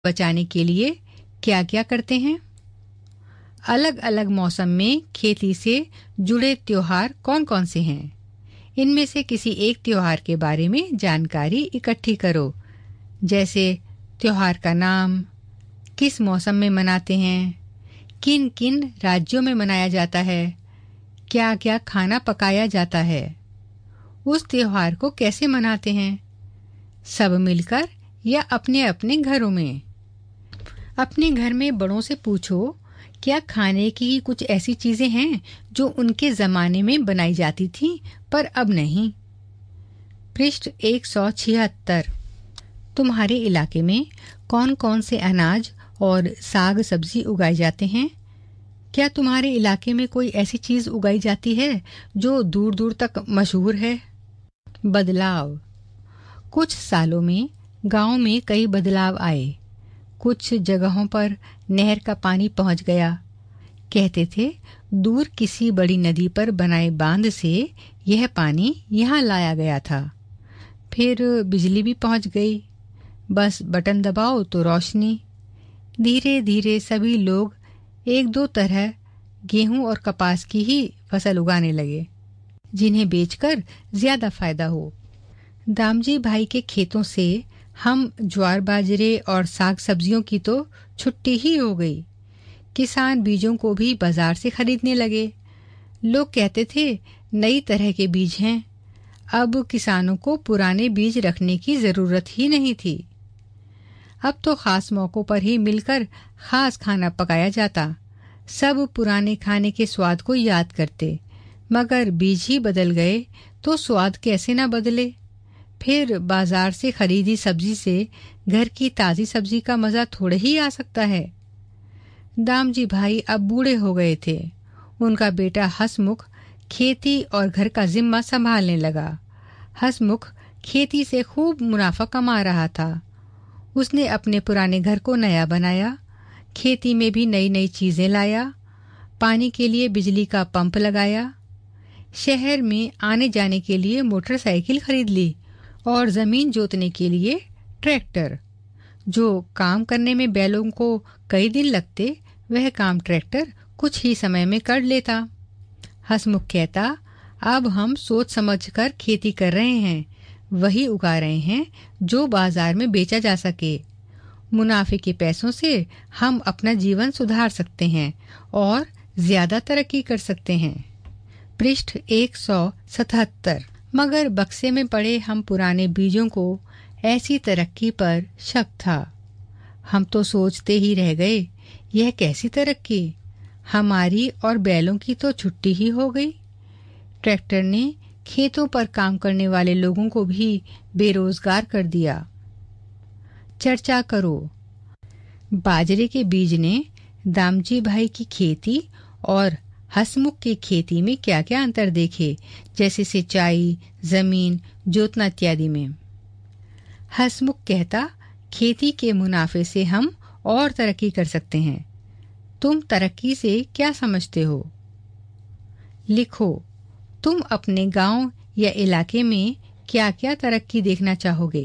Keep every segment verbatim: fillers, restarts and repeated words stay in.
बचाने के लिए क्या क्या करते हैं? अलग अलग मौसम में खेती से जुड़े त्योहार कौन कौन से हैं? इनमें से किसी एक त्योहार के बारे में जानकारी इकट्ठी करो, जैसे त्योहार का नाम, किस मौसम में मनाते हैं, किन किन राज्यों में मनाया जाता है, क्या क्या खाना पकाया जाता है, उस त्योहार को कैसे मनाते हैं, सब मिलकर या अपने अपने घरों में। अपने घर में बड़ों से पूछो, क्या खाने की कुछ ऐसी चीजें हैं जो उनके जमाने में बनाई जाती थीं पर अब नहीं। पृष्ठ एक सौ छिहत्तर। तुम्हारे इलाके में कौन कौन से अनाज और साग सब्जी उगाए जाते हैं? क्या तुम्हारे इलाके में कोई ऐसी चीज उगाई जाती है जो दूर दूर तक मशहूर है? बदलाव। कुछ सालों में गांव में कई बदलाव आए। कुछ जगहों पर नहर का पानी पहुंच गया। कहते थे दूर किसी बड़ी नदी पर बनाए बांध से यह पानी यहाँ लाया गया था। फिर बिजली भी पहुंच गई, बस बटन दबाओ तो रोशनी। धीरे धीरे सभी लोग एक दो तरह गेहूं और कपास की ही फसल उगाने लगे, जिन्हें बेचकर ज्यादा फायदा हो। दामजी भाई के खेतों से हम ज्वार बाजरे और साग सब्जियों की तो छुट्टी ही हो गई। किसान बीजों को भी बाजार से खरीदने लगे। लोग कहते थे नई तरह के बीज हैं। अब किसानों को पुराने बीज रखने की जरूरत ही नहीं थी। अब तो खास मौकों पर ही मिलकर खास खाना पकाया जाता। सब पुराने खाने के स्वाद को याद करते, मगर बीज ही बदल गए तो स्वाद कैसे ना बदले। फिर बाजार से खरीदी सब्जी से घर की ताजी सब्जी का मजा थोड़े ही आ सकता है। दामजी भाई अब बूढ़े हो गए थे। उनका बेटा हसमुख खेती और घर का जिम्मा संभालने लगा। हसमुख खेती से खूब मुनाफा कमा रहा था। उसने अपने पुराने घर को नया बनाया, खेती में भी नई नई चीजें लाया, पानी के लिए बिजली का पंप लगाया, शहर में आने जाने के लिए मोटरसाइकिल खरीद ली और जमीन जोतने के लिए ट्रैक्टर। जो काम करने में बैलों को कई दिन लगते, वह काम ट्रैक्टर कुछ ही समय में कर लेता। हसमुख कहता, अब हम सोच समझकर खेती कर रहे हैं, वही उगा रहे हैं जो बाजार में बेचा जा सके। मुनाफे के पैसों से हम अपना जीवन सुधार सकते हैं और ज्यादा तरक्की कर सकते हैं। पृष्ठ एक सौ सतहत्तर। मगर बक्से में पड़े हम पुराने बीजों को ऐसी तरक्की पर शक था। हम तो सोचते ही रह गए, यह कैसी तरक्की, हमारी और बैलों की तो छुट्टी ही हो गई। ट्रैक्टर ने खेतों पर काम करने वाले लोगों को भी बेरोजगार कर दिया। चर्चा करो। बाजरे के बीज ने दामजी भाई की खेती और हसमुख की खेती में क्या क्या अंतर देखे, जैसे सिंचाई, जमीन जोतना इत्यादि में। हसमुख कहता, खेती के मुनाफे से हम और तरक्की कर सकते हैं। तुम तरक्की से क्या समझते हो? लिखो, तुम अपने गांव या इलाके में क्या क्या तरक्की देखना चाहोगे?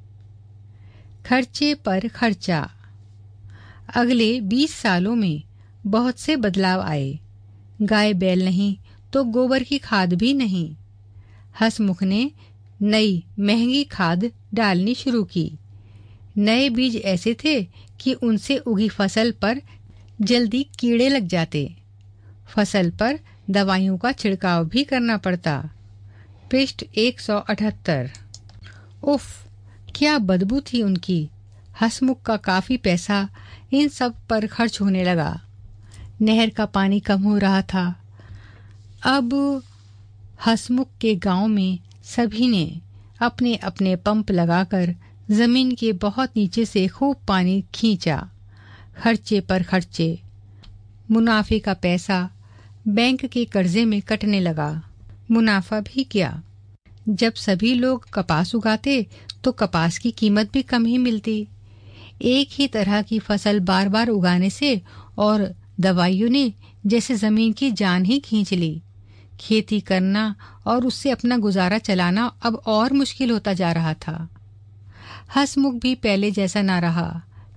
खर्चे पर खर्चा। अगले बीस सालों में बहुत से बदलाव आए। गाय बैल नहीं तो गोबर की खाद भी नहीं। हसमुख ने नई महंगी खाद डालनी शुरू की। नए बीज ऐसे थे कि उनसे उगी फसल पर जल्दी कीड़े लग जाते। फसल पर दवाइयों का छिड़काव भी करना पड़ता। पृष्ठ एक सौ अठहत्तर। उफ, क्या बदबू थी उनकी। हसमुख का काफी पैसा इन सब पर खर्च होने लगा। नहर का पानी कम हो रहा था। अब हसमुख के गांव में सभी ने अपने अपने पंप लगाकर जमीन के बहुत नीचे से खूब पानी खींचा। खर्चे पर खर्चे। मुनाफे का पैसा बैंक के कर्जे में कटने लगा। मुनाफा भी क्या, जब सभी लोग कपास उगाते तो कपास की कीमत भी कम ही मिलती। एक ही तरह की फसल बार बार उगाने से और दवाइयों ने जैसे जमीन की जान ही खींच ली। खेती करना और उससे अपना गुजारा चलाना अब और मुश्किल होता जा रहा था। हसमुख भी पहले जैसा ना रहा।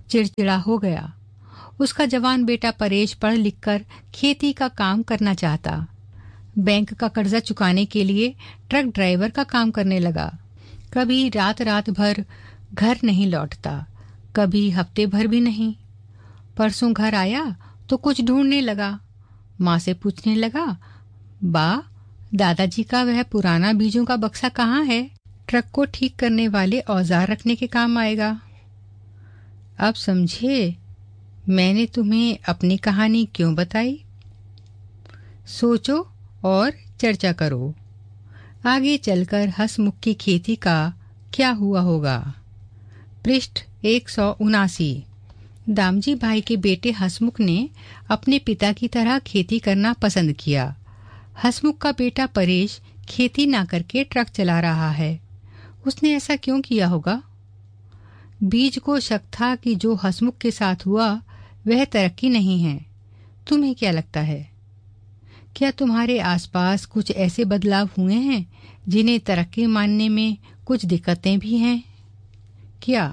चिड़चिड़ा हो गया। उसका जवान बेटा परेश पढ़ लिखकर खेती का काम करना चाहता। बैंक का कर्जा चुकाने के लिए ट्रक ड्राइवर का काम करने लगा। कभी रात रात भर घर नहीं लौटता, कभी हफ्ते भर भी नहीं। परसों घर आया तो कुछ ढूंढने लगा। माँ से पूछने लगा, बा, दादाजी का वह पुराना बीजों का बक्सा कहाँ है? ट्रक को ठीक करने वाले औजार रखने के काम आएगा। अब समझे मैंने तुम्हें अपनी कहानी क्यों बताई? सोचो और चर्चा करो। आगे चलकर हंसमुख की खेती का क्या हुआ होगा। पृष्ठ एक सौ उनासी। दामजी भाई के बेटे हंसमुख ने अपने पिता की तरह खेती करना पसंद किया। हंसमुख का बेटा परेश खेती ना करके ट्रक चला रहा है। उसने ऐसा क्यों किया होगा? बीज को शक था कि जो हंसमुख के साथ हुआ वह तरक्की नहीं है। तुम्हें क्या लगता है? क्या तुम्हारे आसपास कुछ ऐसे बदलाव हुए हैं जिन्हें तरक्की मानने में कुछ दिक्कतें भी हैं? क्या?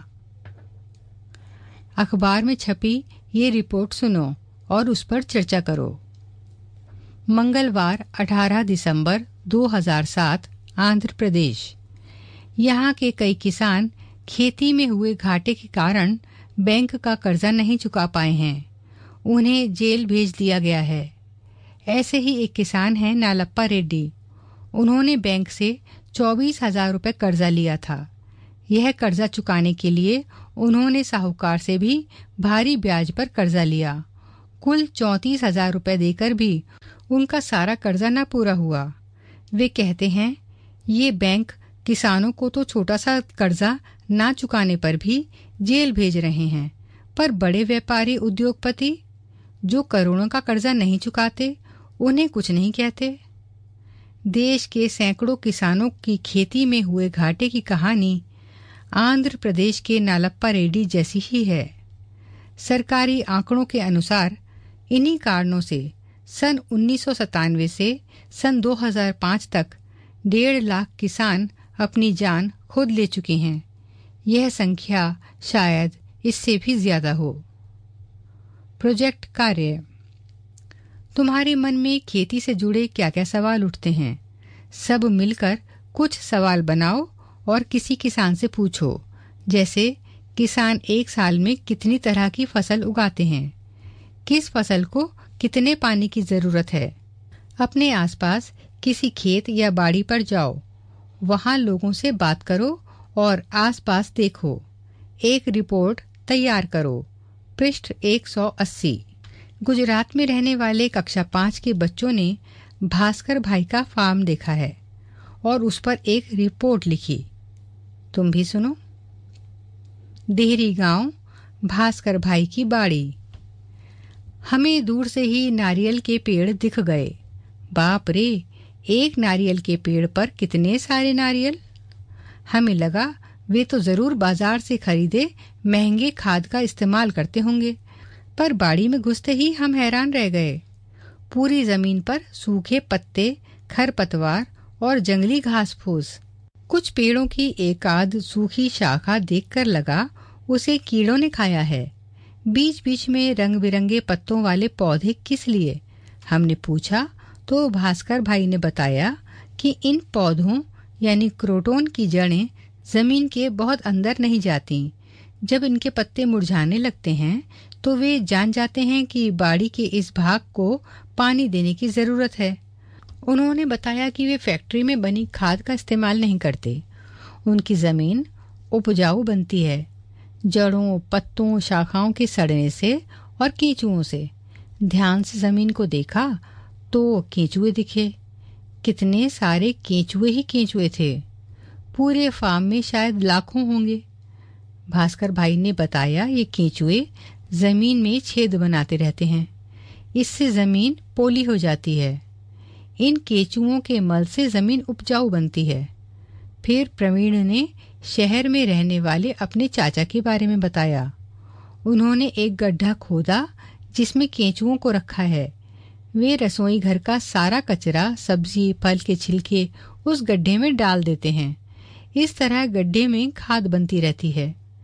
अखबार में छपी ये रिपोर्ट सुनो और उस पर चर्चा करो। मंगलवार अठारह दिसंबर दो हज़ार सात, आंध्र प्रदेश। यहाँ के कई किसान खेती में हुए घाटे के कारण बैंक का कर्जा नहीं चुका पाए हैं। उन्हें जेल भेज दिया गया है। ऐसे ही एक किसान हैं नालप्पा रेड्डी। उन्होंने बैंक से चौबीस हजार रुपये कर्जा लिया था। यह कर्जा चुकाने के लिए उन्होंने साहूकार से भी भारी ब्याज पर कर्जा लिया। कुल चौंतीस हजार रुपये देकर भी उनका सारा कर्जा न पूरा हुआ। वे कहते हैं, ये बैंक किसानों को तो छोटा सा कर्जा ना चुकाने पर भी जेल भेज रहे हैं, पर बड़े व्यापारी उद्योगपति जो करोड़ों का कर्जा नहीं चुकाते उन्हें कुछ नहीं कहते। देश के सैकड़ों किसानों की खेती में हुए घाटे की कहानी आंध्र प्रदेश के नालप्पा रेड्डी जैसी ही है। सरकारी आंकड़ों के अनुसार इन्हीं कारणों से सन उन्नीस सौ सत्तानवे से सन दो हज़ार पाँच तक डेढ़ लाख किसान अपनी जान खुद ले चुके हैं। यह संख्या शायद इससे भी ज्यादा हो। प्रोजेक्ट कार्य। तुम्हारे मन में खेती से जुड़े क्या क्या सवाल उठते हैं? सब मिलकर कुछ सवाल बनाओ और किसी किसान से पूछो, जैसे किसान एक साल में कितनी तरह की फसल उगाते हैं, किस फसल को कितने पानी की जरूरत है। अपने आसपास किसी खेत या बाड़ी पर जाओ, वहां लोगों से बात करो और आसपास देखो। एक रिपोर्ट तैयार करो। पृष्ठ एक सौ अस्सी। गुजरात में रहने वाले कक्षा पाँच के बच्चों ने भास्कर भाई का फार्म देखा है और उस पर एक रिपोर्ट लिखी। तुम भी सुनो। देहरी गांव, भास्कर भाई की बाड़ी। हमें दूर से ही नारियल के पेड़ दिख गए। बाप रे, एक नारियल के पेड़ पर कितने सारे नारियल। हमें लगा वे तो जरूर बाजार से खरीदे महंगे खाद का इस्तेमाल करते होंगे, पर बाड़ी में घुसते ही हम हैरान रह गए। पूरी जमीन पर सूखे पत्ते, खरपतवार और जंगली घास फूस। कुछ पेड़ों की एकाध सूखी शाखा देखकर लगा उसे कीड़ों ने खाया है। बीच बीच में रंग बिरंगे पत्तों वाले पौधे किस लिए? हमने पूछा तो भास्कर भाई ने बताया कि इन पौधों यानी क्रोटोन की जड़ें जमीन के बहुत अंदर नहीं जाती। जब इनके पत्ते मुरझाने लगते हैं तो वे जान जाते हैं कि बाड़ी के इस भाग को पानी देने की जरूरत है। उन्होंने बताया कि वे फैक्ट्री में बनी खाद का इस्तेमाल नहीं करते। उनकी जमीन उपजाऊ बनती है जड़ों, पत्तों, शाखाओं के सड़ने से और कीचुओं से। ध्यान से जमीन को देखा तो केंचुए दिखे। कितने सारे केंचुए ही केंचुए थे। पूरे फार्म में शायद लाखों होंगे। भास्कर भाई ने बताया ये केंचुए जमीन में छेद बनाते रहते हैं। इससे जमीन पोली हो जाती है। इन केंचुओं के मल से जमीन उपजाऊ बनती है। फिर प्रवीण ने शहर में रहने वाले अपने चाचा के बारे में बताया। उन्होंने एक गड्ढा खोदा जिसमें केंचुओं को रखा है। वे रसोई घर का सारा कचरा, सब्जी, फल के छिलके उस गड्ढे में डाल देते हैं। इस तरह गड्ढे में खाद बनती रहती है।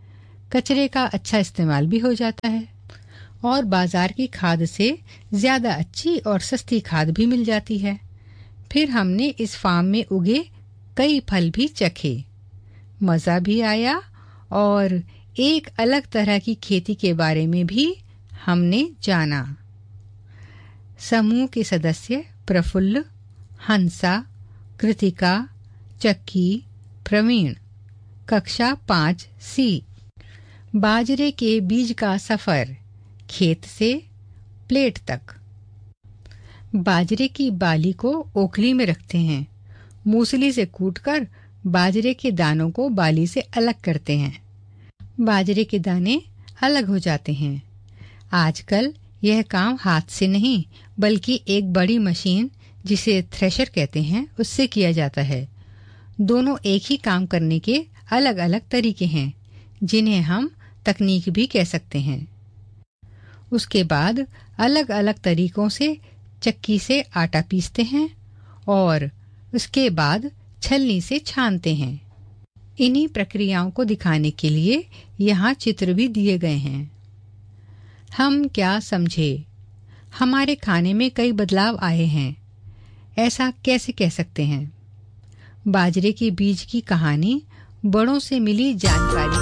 कचरे का अच्छा इस्तेमाल भी हो जाता है और बाजार की खाद से ज़्यादा अच्छी और सस्ती खाद भी मिल जाती है। फिर हमने इस फार्म में उगे कई फल भी चखे, मज़ा भी आया और एक अलग तरह की खेती के बारे में भी हमने जाना। समूह के सदस्य प्रफुल्ल, हंसा, कृतिका, चक्की, प्रवीण। कक्षा पाँच सी। बाजरे के बीज का सफर, खेत से प्लेट तक। बाजरे की बाली को ओखली में रखते हैं। मूसली से कूटकर बाजरे के दानों को बाली से अलग करते हैं। बाजरे के दाने अलग हो जाते हैं। आजकल यह काम हाथ से नहीं बल्कि एक बड़ी मशीन जिसे थ्रेशर कहते हैं उससे किया जाता है। दोनों एक ही काम करने के अलग अलग तरीके हैं जिन्हें हम तकनीक भी कह सकते हैं। उसके बाद अलग अलग तरीकों से चक्की से आटा पीसते हैं और उसके बाद छलनी से छानते हैं। इन्हीं प्रक्रियाओं को दिखाने के लिए यहाँ चित्र भी दिए गए हैं। हम क्या समझे? हमारे खाने में कई बदलाव आए हैं। ऐसा कैसे कह सकते हैं? बाजरे के बीज की कहानी बड़ों से मिली जानकारी